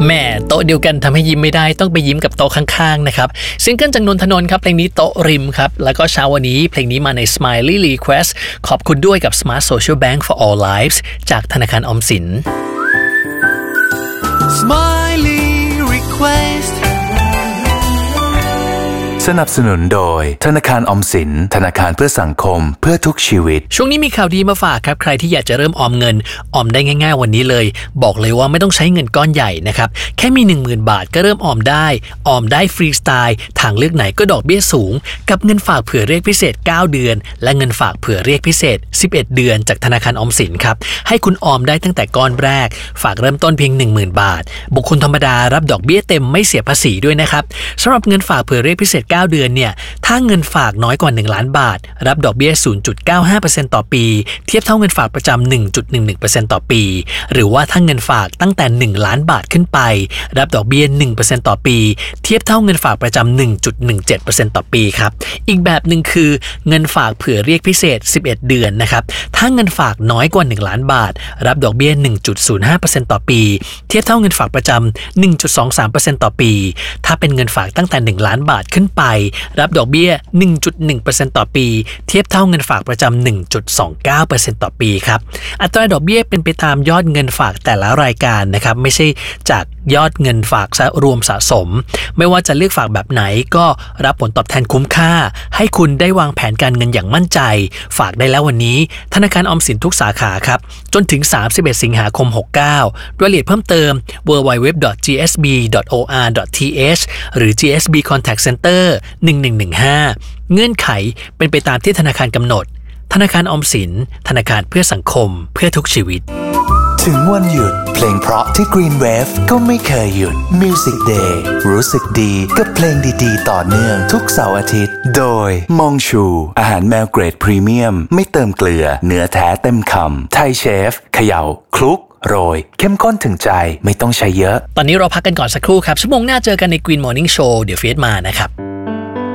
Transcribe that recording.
แม่โต๊ะเดียวกันทำให้ยิ้มไม่ได้ต้องไปยิ้มกับโต๊ะข้างๆนะครับซิงเกิลจากนนทนนท์ครับเพลงนี้โต๊ะริมครับแล้วก็เช้าวันนี้เพลงนี้มาใน Smiley Request ขอบคุณด้วยกับ Smart Social Bank for All Lives จากธนาคารออมสิน Smiley Request สนับสนุนโดยธนาคารออมสินธนาคารเพื่อสังคมเพื่อทุกชีวิตช่วงนี้มีข่าวดีมาฝากครับใครที่อยากจะเริ่มออมเงินออมได้ง่ายๆวันนี้เลยบอกเลยว่าไม่ต้องใช้เงินก้อนใหญ่นะครับแค่มี 10,000 บาทก็เริ่มออมได้ฟรีสไตล์ทางเลือกไหนก็ดอกเบี้ยสูงกับเงินฝากเผื่อเรียกพิเศษ9เดือนและเงินฝากเผื่อเรียกพิเศษ11เดือนจากธนาคารออมสินครับให้คุณออมได้ตั้งแต่ก้อนแรกฝากเริ่มต้นเพียง 10,000 บาทบุคคลธรรมดารับดอกเบี้ยเต็มไม่เสียภาษีด้วยนะครับสำหรับเงินฝากเผื่อเรียกพิเศษ9เดือนเนี่ยถ้าเงินฝากน้อยกว่า1ล้านบาทรับดอกเบี้ย 0.95% ต่อปีเทียบเท่าเงินฝากประจำ 1.11% ต่อปีหรือว่าถ้าเงินฝากตั้งแต่1ล้านบาทขึ้นไปรับดอกเบี้ย 1% ต่อปีเทียบเท่าเงินฝากประจำ 1.17% ต่อปีครับอีกแบบหนึ่งคือเงินฝากเผื่อเรียกพิเศษ11เดือนนะครับถ้าเงินฝากน้อยกว่า1ล้านบาทรับดอกเบี้ย 1.05% ต่อปีเทียบเท่าเงินฝากประจำ 1.23% ต่อปีถ้าเป็นเงินฝากตั้งแต่1ล้านบาทขึ้นไปรับดอกเบี้ย 1.1% ต่อปีเทียบเท่าเงินฝากประจำ 1.29% ต่อปีครับอัตราดอกเบี้ยเป็นไปตามยอดเงินฝากแต่ละรายการนะครับไม่ใช่จากยอดเงินฝากรวมสะสมไม่ว่าจะเลือกฝากแบบไหนก็รับผลตอบแทนคุ้มค่าให้คุณได้วางแผนการเงินอย่างมั่นใจฝากได้แล้ววันนี้ธนาคารออมสินทุกสาขาครับจนถึง31สิงหาคม69รายละเอียดเพิ่มเติม www.gsb.or.th หรือ GSB Contact Center 1115เงื่อนไขเป็นไปตามที่ธนาคารกำหนดธนาคารออมสินธนาคารเพื่อสังคมเพื่อทุกชีวิตถึงวันหยุดเพลงเพราะที่ Green Wave ก็ไม่เคยหยุด Music Day รู้สึกดีกับเพลงดีๆต่อเนื่องทุกเสาร์อาทิตย์โดยมองชูอาหารแมวเกรดพรีเมียมไม่เติมเกลือเนื้อแท้เต็มคำไทยเชฟเขย่าคลุกโรยเข้มข้นถึงใจไม่ต้องใช้เยอะตอนนี้เราพักกันก่อนสักครู่ครับชั่วโมงหน้าเจอกันใน Green Morning Show เดี๋ยวเฟียสมานะครับ